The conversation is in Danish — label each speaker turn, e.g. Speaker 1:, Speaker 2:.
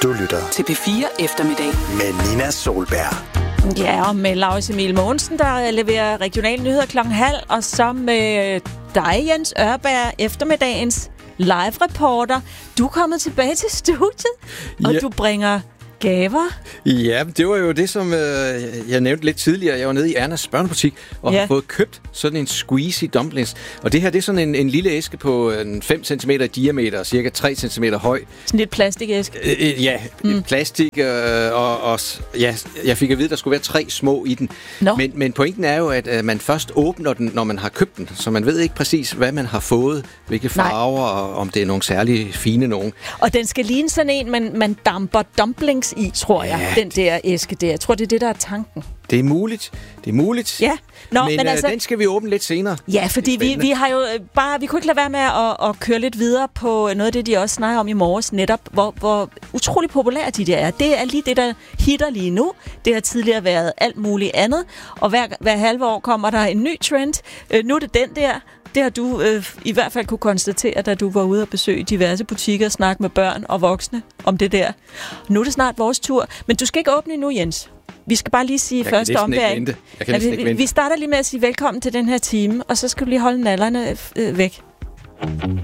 Speaker 1: Du lytter
Speaker 2: til P4 Eftermiddag
Speaker 1: med Nina Solberg.
Speaker 3: Ja, og med Laurits Emil Mogensen, der leverer regionale nyheder 12:30, og så med dig, Jens Ørberg, eftermiddagens live-reporter. Du er kommet tilbage til studiet, og du bringer gaver.
Speaker 4: Ja, det var jo det, som jeg nævnte lidt tidligere. Jeg var nede i Ernas børnebutik og har fået købt sådan en squeezy dumplings. Og det her, det er sådan en lille æske på 5 cm i diameter og cirka 3 cm høj.
Speaker 3: Sådan lidt plastikæske.
Speaker 4: Plastik, og jeg fik at vide, at der skulle være 3 små i den.
Speaker 3: No.
Speaker 4: Men pointen er jo, at man først åbner den, når man har købt den. Så man ved ikke præcis, hvad man har fået, hvilke farver, og om det er nogle særlig fine nogen.
Speaker 3: Og den skal ligne sådan en, man damper dumplings i, tror jeg, den der æske der. Jeg tror, det er det, der er tanken.
Speaker 4: Det er muligt. Ja. Men altså, den skal vi åbne lidt senere.
Speaker 3: Ja, fordi vi har jo vi kunne ikke lade være med at køre lidt videre på noget af det, de også snakker om i morges, netop hvor utrolig populære de der er. Det er lige det, der hitter lige nu. Det har tidligere været alt muligt andet, og hver halve år kommer der en ny trend. Nu er det den der. Det har du i hvert fald kunne konstatere, da du var ude og besøge diverse butikker og snakke med børn og voksne om det der. Nu er det snart vores tur, men du skal ikke åbne endnu, Jens. Vi skal bare lige sige første ombæring. Vi starter lige med at sige velkommen til den her time, og så skal du lige holde nallerne væk.